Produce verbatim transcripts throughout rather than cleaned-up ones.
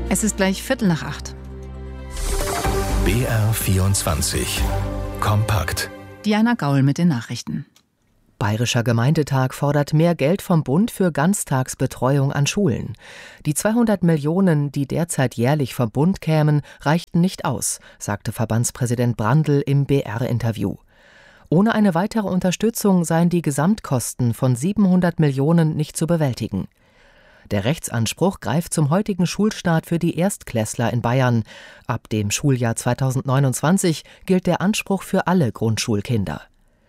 Es ist gleich Viertel nach acht. B R vierundzwanzig. Kompakt. Diana Gaul mit den Nachrichten. Bayerischer Gemeindetag fordert mehr Geld vom Bund für Ganztagsbetreuung an Schulen. Die zweihundert Millionen, die derzeit jährlich vom Bund kämen, reichten nicht aus, sagte Verbandspräsident Brandl im B R-Interview. Ohne eine weitere Unterstützung seien die Gesamtkosten von siebenhundert Millionen nicht zu bewältigen. Der Rechtsanspruch greift zum heutigen Schulstart für die Erstklässler in Bayern. Ab dem Schuljahr zweitausendneunundzwanzig gilt der Anspruch für alle Grundschulkinder.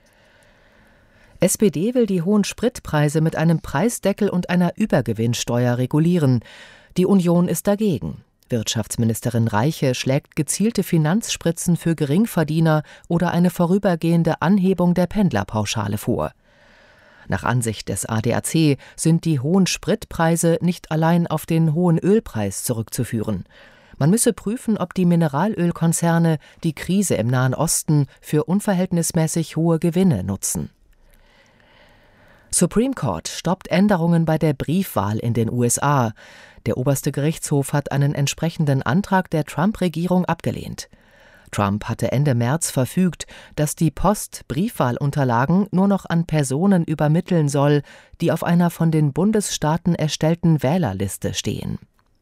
S P D will die hohen Spritpreise mit einem Preisdeckel und einer Übergewinnsteuer regulieren. Die Union ist dagegen. Wirtschaftsministerin Reiche schlägt gezielte Finanzspritzen für Geringverdiener oder eine vorübergehende Anhebung der Pendlerpauschale vor. Nach Ansicht des A D A C sind die hohen Spritpreise nicht allein auf den hohen Ölpreis zurückzuführen. Man müsse prüfen, ob die Mineralölkonzerne die Krise im Nahen Osten für unverhältnismäßig hohe Gewinne nutzen. Supreme Court stoppt Änderungen bei der Briefwahl in den U S A. Der oberste Gerichtshof hat einen entsprechenden Antrag der Trump-Regierung abgelehnt. Trump hatte Ende März verfügt, dass die Post Briefwahlunterlagen nur noch an Personen übermitteln soll, die auf einer von den Bundesstaaten erstellten Wählerliste stehen.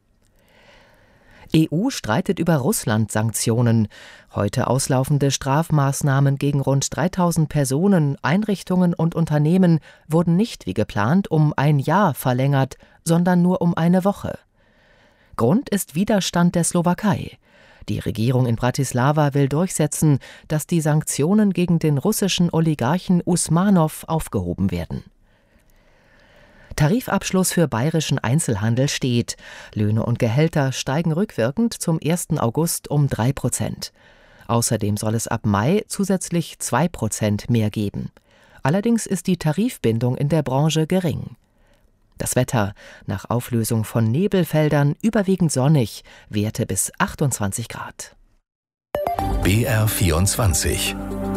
E U streitet über Russland-Sanktionen. Heute auslaufende Strafmaßnahmen gegen rund dreitausend Personen, Einrichtungen und Unternehmen wurden nicht wie geplant um ein Jahr verlängert, sondern nur um eine Woche. Grund ist Widerstand der Slowakei. Die Regierung in Bratislava will durchsetzen, dass die Sanktionen gegen den russischen Oligarchen Usmanow aufgehoben werden. Tarifabschluss für bayerischen Einzelhandel steht. Löhne und Gehälter steigen rückwirkend zum ersten August um drei Prozent. Außerdem soll es ab Mai zusätzlich zwei Prozent mehr geben. Allerdings ist die Tarifbindung in der Branche gering. Das Wetter: nach Auflösung von Nebelfeldern überwiegend sonnig, Werte bis achtundzwanzig Grad. B R vierundzwanzig.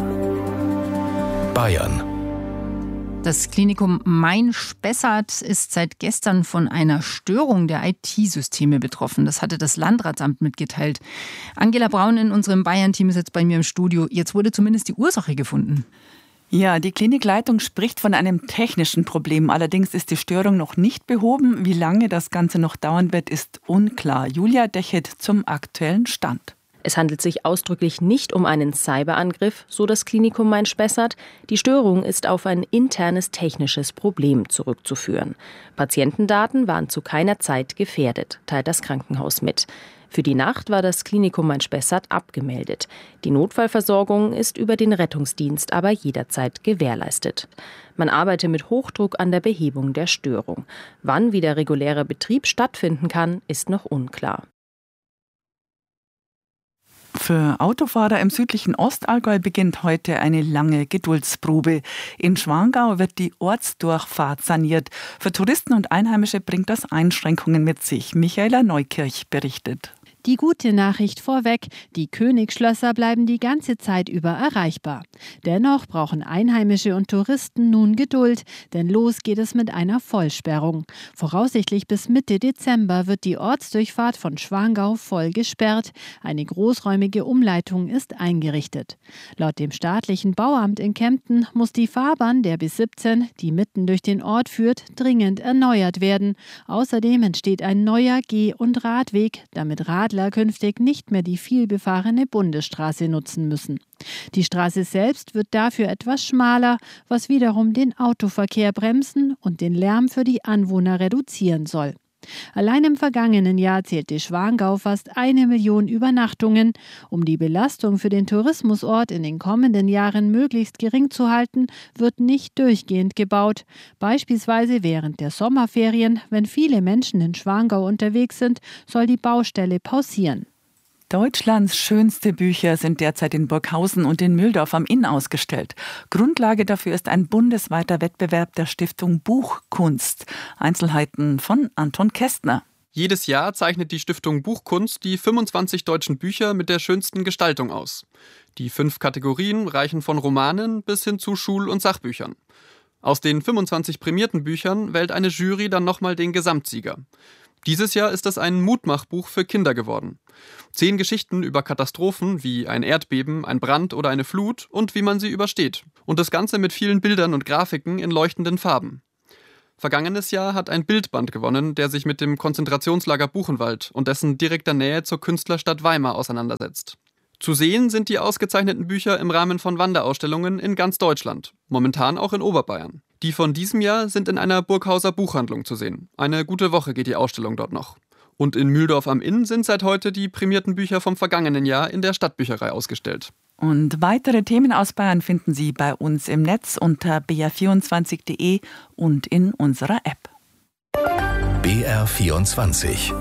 Bayern. Das Klinikum Main-Spessart ist seit gestern von einer Störung der I T-Systeme betroffen. Das hatte das Landratsamt mitgeteilt. Angela Braun in unserem Bayern-Team ist jetzt bei mir im Studio. Jetzt wurde zumindest die Ursache gefunden. Ja, die Klinikleitung spricht von einem technischen Problem. Allerdings ist die Störung noch nicht behoben. Wie lange das Ganze noch dauern wird, ist unklar. Julia Dechet zum aktuellen Stand. Es handelt sich ausdrücklich nicht um einen Cyberangriff, so das Klinikum Main-Spessart. Die Störung ist auf ein internes technisches Problem zurückzuführen. Patientendaten waren zu keiner Zeit gefährdet, teilt das Krankenhaus mit. Für die Nacht war das Klinikum Main-Spessart abgemeldet. Die Notfallversorgung ist über den Rettungsdienst aber jederzeit gewährleistet. Man arbeite mit Hochdruck an der Behebung der Störung. Wann wieder regulärer Betrieb stattfinden kann, ist noch unklar. Für Autofahrer im südlichen Ostallgäu beginnt heute eine lange Geduldsprobe. In Schwangau wird die Ortsdurchfahrt saniert. Für Touristen und Einheimische bringt das Einschränkungen mit sich. Michaela Neukirch berichtet. Die gute Nachricht vorweg: die Königsschlösser bleiben die ganze Zeit über erreichbar. Dennoch brauchen Einheimische und Touristen nun Geduld, denn los geht es mit einer Vollsperrung. Voraussichtlich bis Mitte Dezember wird die Ortsdurchfahrt von Schwangau voll gesperrt. Eine großräumige Umleitung ist eingerichtet. Laut dem staatlichen Bauamt in Kempten muss die Fahrbahn der B siebzehn, die mitten durch den Ort führt, dringend erneuert werden. Außerdem entsteht ein neuer Geh- und Radweg, damit Radler künftig nicht mehr die vielbefahrene Bundesstraße nutzen müssen. Die Straße selbst wird dafür etwas schmaler, was wiederum den Autoverkehr bremsen und den Lärm für die Anwohner reduzieren soll. Allein im vergangenen Jahr zählte Schwangau fast eine Million Übernachtungen. Um die Belastung für den Tourismusort in den kommenden Jahren möglichst gering zu halten, wird nicht durchgehend gebaut. Beispielsweise während der Sommerferien, wenn viele Menschen in Schwangau unterwegs sind, soll die Baustelle pausieren. Deutschlands schönste Bücher sind derzeit in Burghausen und in Mühldorf am Inn ausgestellt. Grundlage dafür ist ein bundesweiter Wettbewerb der Stiftung Buchkunst. Einzelheiten von Anton Kästner. Jedes Jahr zeichnet die Stiftung Buchkunst die fünfundzwanzig deutschen Bücher mit der schönsten Gestaltung aus. Die fünf Kategorien reichen von Romanen bis hin zu Schul- und Sachbüchern. Aus den fünfundzwanzig prämierten Büchern wählt eine Jury dann nochmal den Gesamtsieger. Dieses Jahr ist es ein Mutmachbuch für Kinder geworden. Zehn Geschichten über Katastrophen wie ein Erdbeben, ein Brand oder eine Flut und wie man sie übersteht. Und das Ganze mit vielen Bildern und Grafiken in leuchtenden Farben. Vergangenes Jahr hat ein Bildband gewonnen, der sich mit dem Konzentrationslager Buchenwald und dessen direkter Nähe zur Künstlerstadt Weimar auseinandersetzt. Zu sehen sind die ausgezeichneten Bücher im Rahmen von Wanderausstellungen in ganz Deutschland, momentan auch in Oberbayern. Die von diesem Jahr sind in einer Burghauser Buchhandlung zu sehen. Eine gute Woche geht die Ausstellung dort noch. Und in Mühldorf am Inn sind seit heute die prämierten Bücher vom vergangenen Jahr in der Stadtbücherei ausgestellt. Und weitere Themen aus Bayern finden Sie bei uns im Netz unter b r vierundzwanzig punkt d e und in unserer App. B R vierundzwanzig.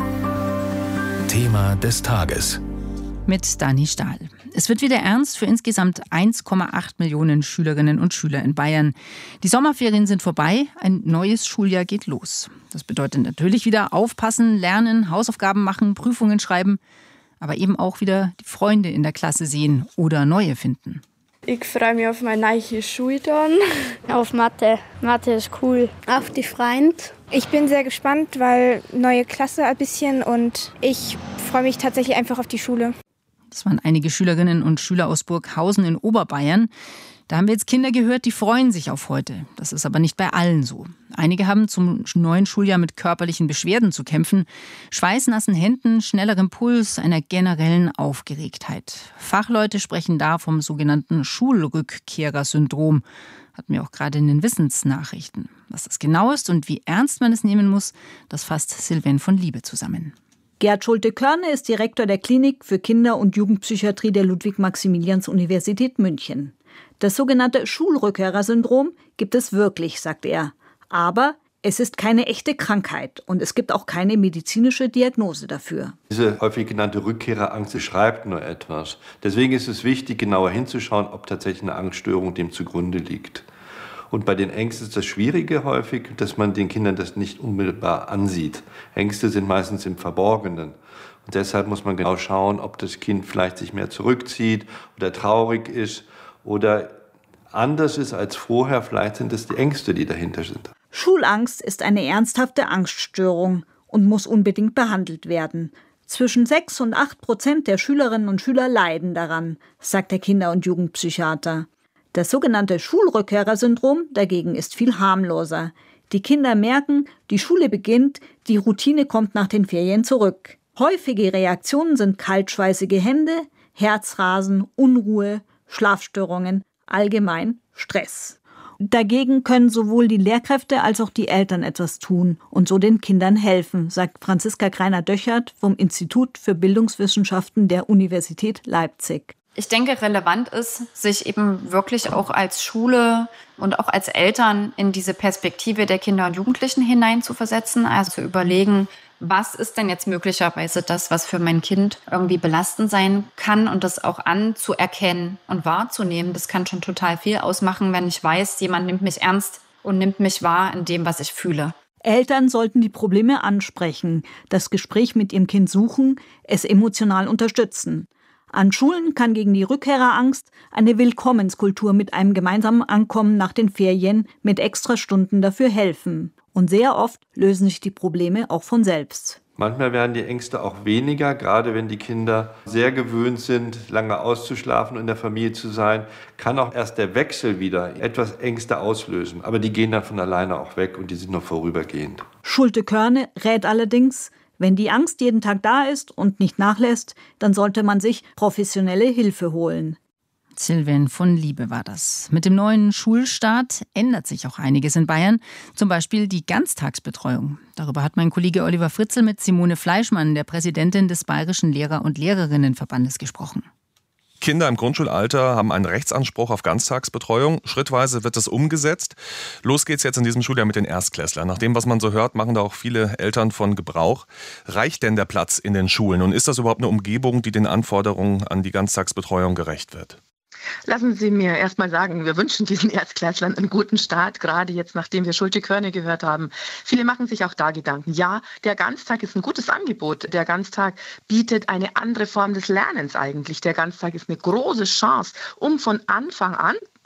Thema des Tages. Mit Dani Stahl. Es wird wieder ernst für insgesamt eins Komma acht Millionen Schülerinnen und Schüler in Bayern. Die Sommerferien sind vorbei, ein neues Schuljahr geht los. Das bedeutet natürlich wieder aufpassen, lernen, Hausaufgaben machen, Prüfungen schreiben, aber eben auch wieder die Freunde in der Klasse sehen oder neue finden. Ich freue mich auf meine neue Schule dann. Auf Mathe. Mathe ist cool. Auf die Freunde. Ich bin sehr gespannt, weil neue Klasse ein bisschen und ich freue mich tatsächlich einfach auf die Schule. Das waren einige Schülerinnen und Schüler aus Burghausen in Oberbayern. Da haben wir jetzt Kinder gehört, die freuen sich auf heute. Das ist aber nicht bei allen so. Einige haben zum neuen Schuljahr mit körperlichen Beschwerden zu kämpfen. Schweißnassen Händen, schnellerem Puls, einer generellen Aufgeregtheit. Fachleute sprechen da vom sogenannten Schulrückkehrer-Syndrom. Hatten wir auch gerade in den Wissensnachrichten. Was das genau ist und wie ernst man es nehmen muss, das fasst Sylvain von Liebe zusammen. Gerd Schulte-Körne ist Direktor der Klinik für Kinder- und Jugendpsychiatrie der Ludwig-Maximilians-Universität München. Das sogenannte Schulrückkehrer-Syndrom gibt es wirklich, sagt er. Aber es ist keine echte Krankheit und es gibt auch keine medizinische Diagnose dafür. Diese häufig genannte Rückkehrerangst beschreibt nur etwas. Deswegen ist es wichtig, genauer hinzuschauen, ob tatsächlich eine Angststörung dem zugrunde liegt. Und bei den Ängsten ist das Schwierige häufig, dass man den Kindern das nicht unmittelbar ansieht. Ängste sind meistens im Verborgenen. Und deshalb muss man genau schauen, ob das Kind vielleicht sich mehr zurückzieht oder traurig ist oder anders ist als vorher. Vielleicht sind es die Ängste, die dahinter sind. Schulangst ist eine ernsthafte Angststörung und muss unbedingt behandelt werden. Zwischen sechs und acht Prozent der Schülerinnen und Schüler leiden daran, sagt der Kinder- und Jugendpsychiater. Das sogenannte Schulrückkehrer-Syndrom dagegen ist viel harmloser. Die Kinder merken, die Schule beginnt, die Routine kommt nach den Ferien zurück. Häufige Reaktionen sind kaltschweißige Hände, Herzrasen, Unruhe, Schlafstörungen, allgemein Stress. Dagegen können sowohl die Lehrkräfte als auch die Eltern etwas tun und so den Kindern helfen, sagt Franziska Greiner-Döchert vom Institut für Bildungswissenschaften der Universität Leipzig. Ich denke, relevant ist, sich eben wirklich auch als Schule und auch als Eltern in diese Perspektive der Kinder und Jugendlichen hineinzuversetzen, also zu überlegen, was ist denn jetzt möglicherweise das, was für mein Kind irgendwie belastend sein kann und das auch anzuerkennen und wahrzunehmen. Das kann schon total viel ausmachen, wenn ich weiß, jemand nimmt mich ernst und nimmt mich wahr in dem, was ich fühle. Eltern sollten die Probleme ansprechen, das Gespräch mit ihrem Kind suchen, es emotional unterstützen. An Schulen kann gegen die Rückkehrerangst eine Willkommenskultur mit einem gemeinsamen Ankommen nach den Ferien mit Extrastunden dafür helfen. Und sehr oft lösen sich die Probleme auch von selbst. Manchmal werden die Ängste auch weniger, gerade wenn die Kinder sehr gewöhnt sind, lange auszuschlafen und in der Familie zu sein, kann auch erst der Wechsel wieder etwas Ängste auslösen. Aber die gehen dann von alleine auch weg und die sind nur vorübergehend. Schulte-Körne rät allerdings, wenn die Angst jeden Tag da ist und nicht nachlässt, dann sollte man sich professionelle Hilfe holen. Sylvain von Liebe war das. Mit dem neuen Schulstart ändert sich auch einiges in Bayern, zum Beispiel die Ganztagsbetreuung. Darüber hat mein Kollege Oliver Fritzl mit Simone Fleischmann, der Präsidentin des Bayerischen Lehrer- und Lehrerinnenverbandes, gesprochen. Kinder im Grundschulalter haben einen Rechtsanspruch auf Ganztagsbetreuung. Schrittweise wird das umgesetzt. Los geht's jetzt in diesem Schuljahr mit den Erstklässlern. Nach dem, was man so hört, machen da auch viele Eltern von Gebrauch. Reicht denn der Platz in den Schulen? Und ist das überhaupt eine Umgebung, die den Anforderungen an die Ganztagsbetreuung gerecht wird? Lassen Sie mir erst mal sagen, wir wünschen diesen Erstklässlern einen guten Start, gerade jetzt, nachdem wir Schulte-Körne gehört haben. Viele machen sich auch da Gedanken. Ja, der Ganztag ist ein gutes Angebot. Der Ganztag bietet eine andere Form des Lernens eigentlich. Der Ganztag ist eine große Chance, um von Anfang an,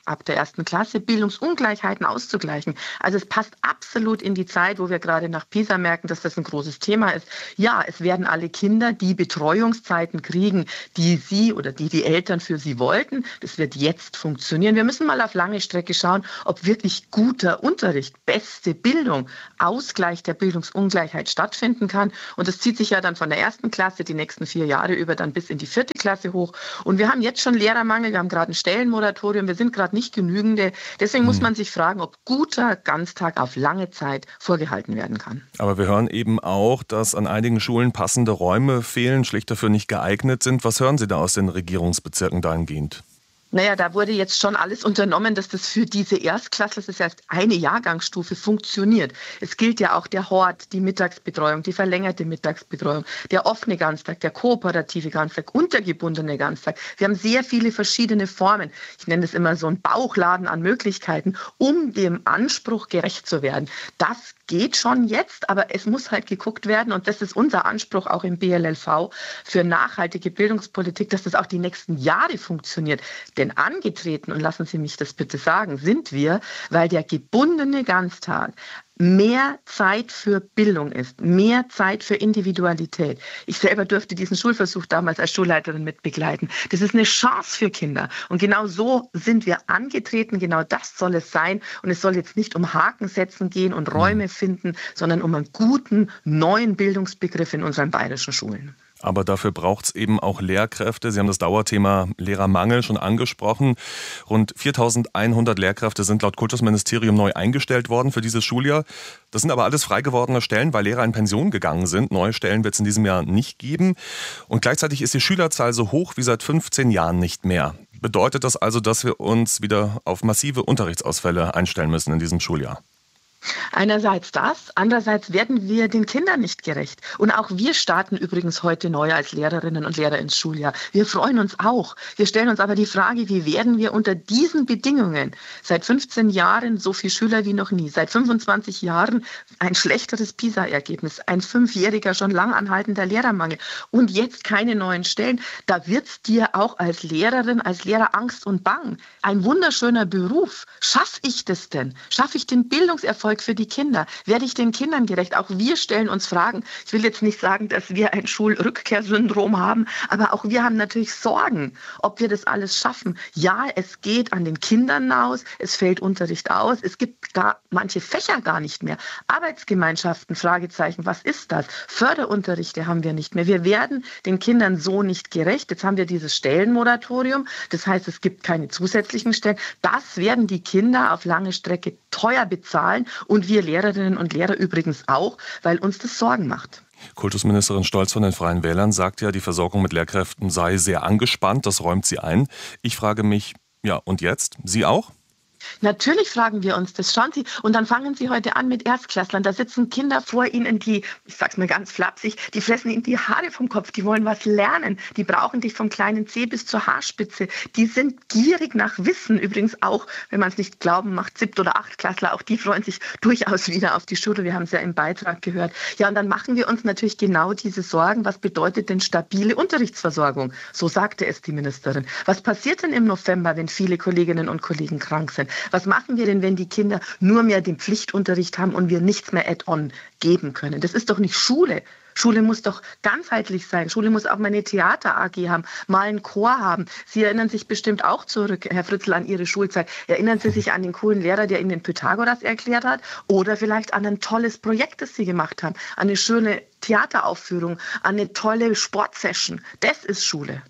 ab der ersten Klasse, Bildungsungleichheiten auszugleichen. Also es passt absolut in die Zeit, wo wir gerade nach PISA merken, dass das ein großes Thema ist. Ja, es werden alle Kinder die Betreuungszeiten kriegen, die sie oder die die Eltern für sie wollten. Das wird jetzt funktionieren. Wir müssen mal auf lange Strecke schauen, ob wirklich guter Unterricht, beste Bildung, Ausgleich der Bildungsungleichheit stattfinden kann. Und das zieht sich ja dann von der ersten Klasse die nächsten vier Jahre über dann bis in die vierte Klasse hoch. Und wir haben jetzt schon Lehrermangel, wir haben gerade ein Stellenmoratorium, wir sind gerade nicht genügende. Deswegen muss man sich fragen, ob guter Ganztag auf lange Zeit vorgehalten werden kann. Aber wir hören eben auch, dass an einigen Schulen passende Räume fehlen, schlicht dafür nicht geeignet sind. Was hören Sie da aus den Regierungsbezirken dahingehend? Naja, da wurde jetzt schon alles unternommen, dass das für diese Erstklässler, das ist erst eine Jahrgangsstufe, funktioniert. Es gilt ja auch der Hort, die Mittagsbetreuung, die verlängerte Mittagsbetreuung, der offene Ganztag, der kooperative Ganztag und der gebundene Ganztag. Wir haben sehr viele verschiedene Formen. Ich nenne das immer so einen Bauchladen an Möglichkeiten, um dem Anspruch gerecht zu werden. Das geht schon jetzt, aber es muss halt geguckt werden und das ist unser Anspruch auch im B L L V für nachhaltige Bildungspolitik, dass das auch die nächsten Jahre funktioniert. Denn angetreten, und lassen Sie mich das bitte sagen, sind wir, weil der gebundene Ganztag mehr Zeit für Bildung ist, mehr Zeit für Individualität. Ich selber durfte diesen Schulversuch damals als Schulleiterin mitbegleiten. Das ist eine Chance für Kinder. Und genau so sind wir angetreten, genau das soll es sein. Und es soll jetzt nicht um Haken setzen gehen und Räume finden, sondern um einen guten, neuen Bildungsbegriff in unseren bayerischen Schulen. Aber dafür braucht es eben auch Lehrkräfte. Sie haben das Dauerthema Lehrermangel schon angesprochen. Rund viertausendeinhundert Lehrkräfte sind laut Kultusministerium neu eingestellt worden für dieses Schuljahr. Das sind aber alles frei gewordene Stellen, weil Lehrer in Pension gegangen sind. Neue Stellen wird es in diesem Jahr nicht geben. Und gleichzeitig ist die Schülerzahl so hoch wie seit fünfzehn Jahren nicht mehr. Bedeutet das also, dass wir uns wieder auf massive Unterrichtsausfälle einstellen müssen in diesem Schuljahr? Einerseits das, andererseits werden wir den Kindern nicht gerecht. Und auch wir starten übrigens heute neu als Lehrerinnen und Lehrer ins Schuljahr. Wir freuen uns auch. Wir stellen uns aber die Frage, wie werden wir unter diesen Bedingungen seit fünfzehn Jahren so viele Schüler wie noch nie, seit fünfundzwanzig Jahren ein schlechteres PISA-Ergebnis, ein fünfjähriger, schon lang anhaltender Lehrermangel und jetzt keine neuen Stellen. Da wird es dir auch als Lehrerin, als Lehrer Angst und Bang. Ein wunderschöner Beruf. Schaffe ich das denn? Schaffe ich den Bildungserfolg für die Kinder? Werde ich den Kindern gerecht? Auch wir stellen uns Fragen. Ich will jetzt nicht sagen, dass wir ein Schulrückkehrsyndrom haben, aber auch wir haben natürlich Sorgen, ob wir das alles schaffen. Ja, es geht an den Kindern aus, es fällt Unterricht aus, es gibt gar manche Fächer gar nicht mehr. Arbeitsgemeinschaften, Fragezeichen, was ist das? Förderunterrichte haben wir nicht mehr. Wir werden den Kindern so nicht gerecht. Jetzt haben wir dieses Stellenmoratorium, das heißt, es gibt keine zusätzlichen Stellen. Das werden die Kinder auf lange Strecke teuer bezahlen. Und wir Lehrerinnen und Lehrer übrigens auch, weil uns das Sorgen macht. Kultusministerin Stolz von den Freien Wählern sagt ja, die Versorgung mit Lehrkräften sei sehr angespannt. Das räumt sie ein. Ich frage mich, ja, und jetzt? Sie auch? Natürlich fragen wir uns das. Schauen Sie, und dann fangen Sie heute an mit Erstklässlern. Da sitzen Kinder vor Ihnen, die, ich sag's mal ganz flapsig, die fressen Ihnen die Haare vom Kopf, die wollen was lernen. Die brauchen dich vom kleinen Zeh bis zur Haarspitze. Die sind gierig nach Wissen. Übrigens auch, wenn man es nicht glauben macht, Siebt- oder Achtklässler, auch die freuen sich durchaus wieder auf die Schule. Wir haben es ja im Beitrag gehört. Ja, und dann machen wir uns natürlich genau diese Sorgen. Was bedeutet denn stabile Unterrichtsversorgung? So sagte es die Ministerin. Was passiert denn im November, wenn viele Kolleginnen und Kollegen krank sind? Was machen wir denn, wenn die Kinder nur mehr den Pflichtunterricht haben und wir nichts mehr add-on geben können? Das ist doch nicht Schule. Schule muss doch ganzheitlich sein. Schule muss auch mal eine Theater-A G haben, mal einen Chor haben. Sie erinnern sich bestimmt auch zurück, Herr Fritzl, an Ihre Schulzeit. Erinnern Sie sich an den coolen Lehrer, der Ihnen den Pythagoras erklärt hat? Oder vielleicht an ein tolles Projekt, das Sie gemacht haben? An eine schöne Theateraufführung, an eine tolle Sportsession. Das ist Schule.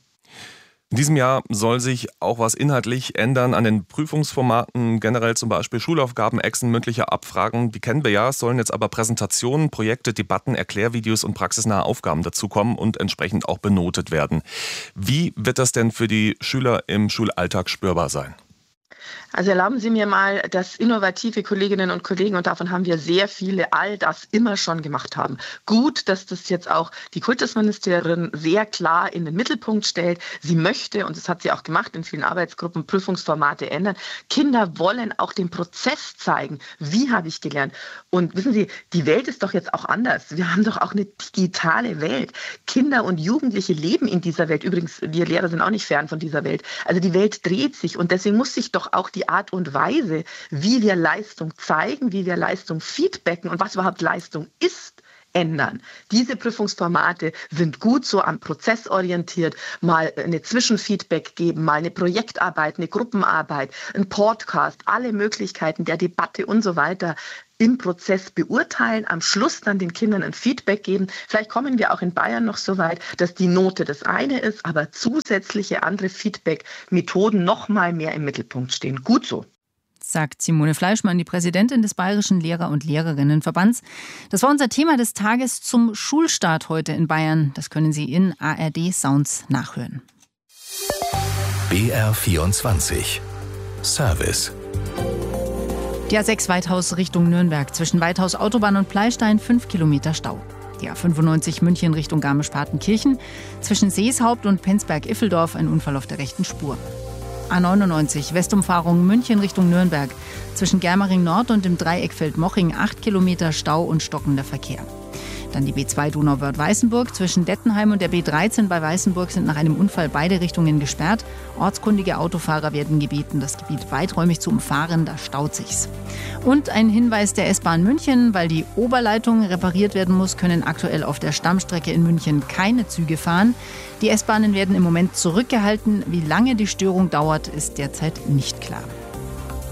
In diesem Jahr soll sich auch was inhaltlich ändern an den Prüfungsformaten, generell zum Beispiel Schulaufgaben, Exen, mündliche Abfragen. Die kennen wir ja, es sollen jetzt aber Präsentationen, Projekte, Debatten, Erklärvideos und praxisnahe Aufgaben dazukommen und entsprechend auch benotet werden. Wie wird das denn für die Schüler im Schulalltag spürbar sein? Also erlauben Sie mir mal, dass innovative Kolleginnen und Kollegen, und davon haben wir sehr viele, all das immer schon gemacht haben. Gut, dass das jetzt auch die Kultusministerin sehr klar in den Mittelpunkt stellt. Sie möchte, und das hat sie auch gemacht in vielen Arbeitsgruppen, Prüfungsformate ändern. Kinder wollen auch den Prozess zeigen. Wie habe ich gelernt? Und wissen Sie, die Welt ist doch jetzt auch anders. Wir haben doch auch eine digitale Welt. Kinder und Jugendliche leben in dieser Welt. Übrigens, wir Lehrer sind auch nicht fern von dieser Welt. Also die Welt dreht sich und deswegen muss sich doch auch die die Art und Weise, wie wir Leistung zeigen, wie wir Leistung feedbacken und was überhaupt Leistung ist, ändern. Diese Prüfungsformate sind gut so am Prozess orientiert, mal eine Zwischenfeedback geben, mal eine Projektarbeit, eine Gruppenarbeit, ein Podcast, alle Möglichkeiten der Debatte und so weiter im Prozess beurteilen, am Schluss dann den Kindern ein Feedback geben. Vielleicht kommen wir auch in Bayern noch so weit, dass die Note das eine ist, aber zusätzliche andere Feedback-Methoden noch mal mehr im Mittelpunkt stehen. Gut so. Sagt Simone Fleischmann, die Präsidentin des Bayerischen Lehrer- und Lehrerinnenverbands. Das war unser Thema des Tages zum Schulstart heute in Bayern. Das können Sie in A R D Sounds nachhören. B R vierundzwanzig Service. Die A sechs Weithaus Richtung Nürnberg. Zwischen Weithaus Autobahn und Pleistein fünf Kilometer Stau. Die A fünfundneunzig München Richtung Garmisch-Partenkirchen. Zwischen Seeshaupt und Penzberg-Iffeldorf ein Unfall auf der rechten Spur. A neunundneunzig Westumfahrung München Richtung Nürnberg. Zwischen Germering Nord und dem Dreieckfeld Moching acht Kilometer Stau und stockender Verkehr. Dann die B zwei Donauwörth-Weißenburg. Zwischen Dettenheim und der B dreizehn bei Weißenburg sind nach einem Unfall beide Richtungen gesperrt. Ortskundige Autofahrer werden gebeten, das Gebiet weiträumig zu umfahren, da staut sich's. Und ein Hinweis der S-Bahn München: Weil die Oberleitung repariert werden muss, können aktuell auf der Stammstrecke in München keine Züge fahren. Die S-Bahnen werden im Moment zurückgehalten. Wie lange die Störung dauert, ist derzeit nicht klar.